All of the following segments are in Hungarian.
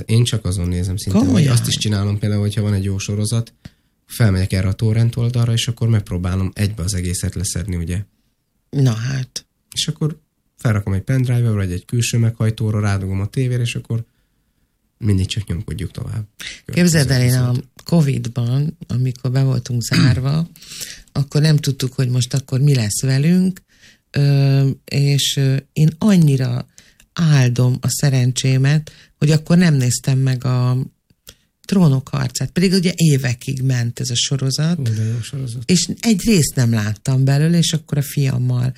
Hát én csak azon nézem szintén, vagy azt is csinálom például, hogyha van egy jó sorozat, felmegyek erre a torrent oldalra, és akkor megpróbálom egybe az egészet leszedni, ugye. Na hát. És akkor felrakom egy pendrive-ra, vagy egy külső meghajtóra, rádugom a tévére, és akkor mindig csak nyomkodjuk tovább. Képzeld el, én a Covid-ban, amikor be voltunk zárva, akkor nem tudtuk, hogy most akkor mi lesz velünk, és én annyira áldom a szerencsémet, hogy akkor nem néztem meg a Trónok harcát, pedig ugye évekig ment ez a sorozat, és egy részt nem láttam belőle, és akkor a fiammal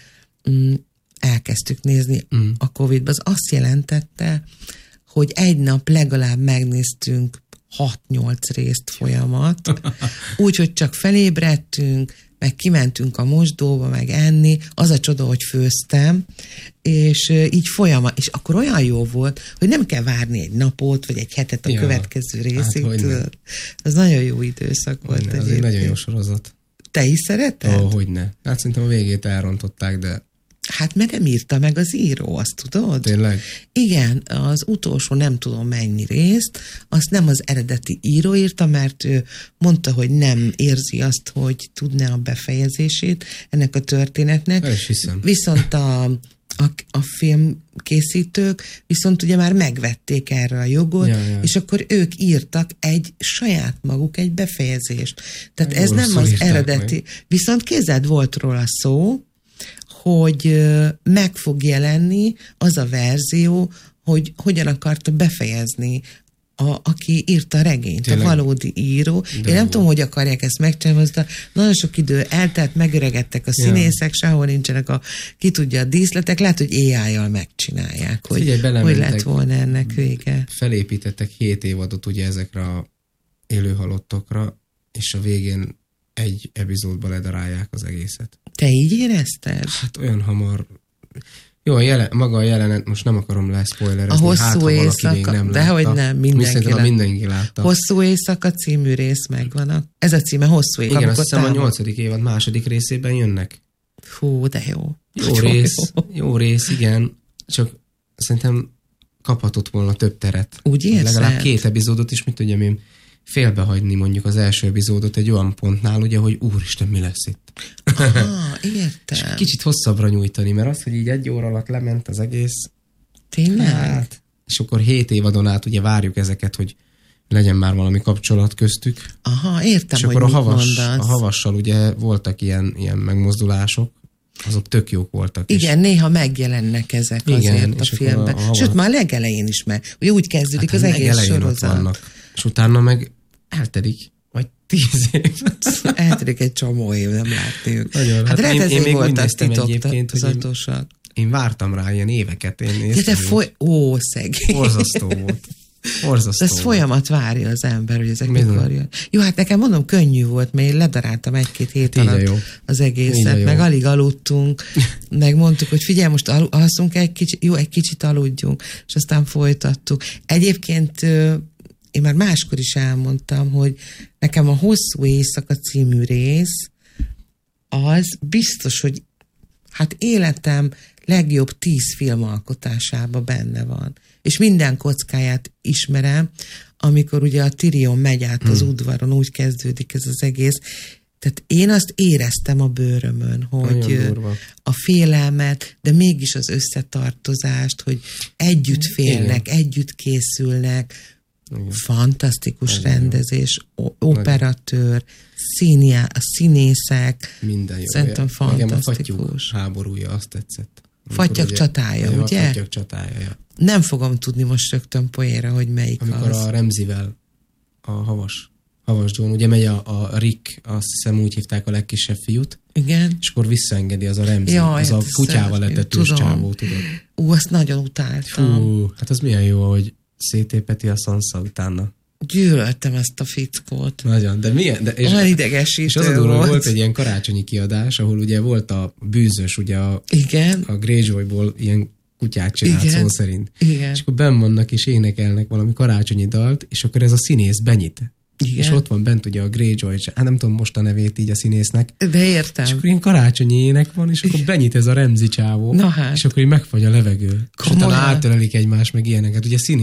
elkezdtük nézni a Covid-ban. Az azt jelentette, hogy egy nap legalább megnéztünk 6-8 részt folyamat, úgyhogy csak felébredtünk, meg kimentünk a mosdóba, meg enni, az a csoda, hogy főztem, és így folyamat, és akkor olyan jó volt, hogy nem kell várni egy napot, vagy egy hetet a következő részétől. Hát, az nagyon jó időszak volt. Ez egy nagyon jó sorozat. Te is szereted? Hogyne. Hát szerintem a végét elrontották, de... Hát mert nem írta meg az író, azt tudod? Tényleg? Igen, az utolsó nem tudom mennyi részt, azt nem az eredeti író írta, mert ő mondta, hogy nem érzi azt, hogy tudná a befejezését ennek a történetnek. El is hiszem. Viszont a filmkészítők viszont ugye már megvették erre a jogot, és akkor ők írtak saját maguk egy befejezést. Tehát ez nem az eredeti. Meg. Viszont kézed volt róla szó, hogy meg fog jelenni az a verzió, hogy hogyan akarta befejezni aki írta a regényt, tényleg? A valódi író. Én nem tudom, hogy akarják ezt megcsinálni, de nagyon sok idő eltelt, megöregedtek a színészek, sehol nincsenek ki tudja a díszletek, lehet, hogy AI-jal megcsinálják, hogy lett volna ennek vége. Felépítettek 7 évadot ugye ezekre a élőhalottokra, és a végén egy epizódba ledarálják az egészet. Te így érezted? Hát olyan hamar. Jó, maga a jelenet, most nem akarom leszpoilerezni. A hosszú éjszaka, dehogy nem, mindenki látta. Hosszú éjszaka című rész megvan. Ez a címe, Hosszú éjszaka. Igen, azt hiszem a 8. évad második részében jönnek. Fú, de jó. Jó rész, igen. Csak szerintem kaphatott volna több teret. Úgy érzed? Legalább 2 epizódot is, mit tudjam én, félbehagyni mondjuk az első epizódot egy olyan pontnál, ugye, hogy úristen, mi lesz itt. Értem. És kicsit hosszabbra nyújtani, mert az, hogy így 1 óra alatt lement az egész. Tényleg? Hát, és akkor 7 évadon át ugye várjuk ezeket, hogy legyen már valami kapcsolat köztük. Aha, értem, és hogy akkor mondasz. A havassal ugye voltak ilyen megmozdulások, azok tök jók voltak. Igen, néha megjelennek ezek azért a filmben. Sőt, már a legelején is ugye úgy kezdődik az egész sorozat. És utána meg eltelik vagy 10 év. Eltelik egy csomó év, nem látni ők. Nagyon, hát én még volt úgy néztem egyébként, hogy én vártam rá ilyen éveket. Szegény. Borzasztó volt. De ez folyamat várja az ember, hogy ezek mikor jön. Jó, hát nekem mondom, könnyű volt, mert én ledaráltam 1-2 hét alatt az egészet, meg alig aludtunk, meg mondtuk, hogy figyelj, most alszunk egy kicsit aludjunk, és aztán folytattuk. Egyébként én már máskor is elmondtam, hogy nekem a Hosszú éjszaka című rész az biztos, hogy hát életem legjobb 10 filmalkotásában benne van. És minden kockáját ismerem, amikor ugye a Tyrion megy át az udvaron, úgy kezdődik ez az egész. Tehát én azt éreztem a bőrömön, hogy a félelmet, de mégis az összetartozást, hogy együtt félnek, együtt készülnek. Igen. Fantasztikus rendezés, operatőr, a színészek. Minden jó. Szerintem fantasztikus. A háborúja, azt tetszett. Fattyak csatája, ugye? Fattyak csatája, ja. Nem fogom tudni most rögtön poénra, hogy melyik amikor az. A Ramsey-vel, a Havas John, ugye megy a Rick, azt hiszem úgy hívták a legkisebb fiút. Igen. És akkor visszaengedi az a Ramsey, az a kutyával letetős csávó, tudod. Azt nagyon utáltam. Hát az milyen jó, hogy szétépeti a Sansa utána. Gyűlöltem ezt a fickót. Nagyon, de milyen? Olyan idegesítő és az a durva, volt egy ilyen karácsonyi kiadás, ahol ugye volt a bűzös, ugye a Greyjoyból ilyen kutyát csinált szó szerint. Igen. És akkor benn vannak és énekelnek valami karácsonyi dalt, és akkor ez a színész benyit. Igen. És ott van bent ugye a Greyjoy, hát nem tudom most a nevét így a színésznek. De értem. És akkor ilyen karácsonyi ének van, és akkor benyit ez a Ramsey csávó. Na hát. És akkor így megfagy a levegő. És utána átölelik egymást, meg ilyeneket. Ugye